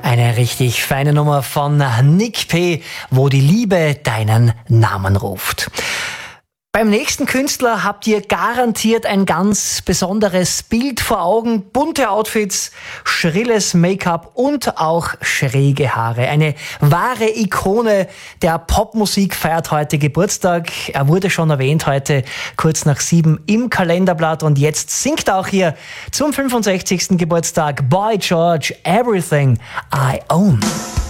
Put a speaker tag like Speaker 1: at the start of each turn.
Speaker 1: Eine richtig feine Nummer von Nick P., wo die Liebe deinen Namen ruft. Beim nächsten Künstler habt ihr garantiert ein ganz besonderes Bild vor Augen. Bunte Outfits, schrilles Make-up und auch schräge Haare. Eine wahre Ikone der Popmusik feiert heute Geburtstag. Er wurde schon erwähnt heute kurz nach 7 im Kalenderblatt und jetzt singt auch hier zum 65. Geburtstag Boy George Everything I Own.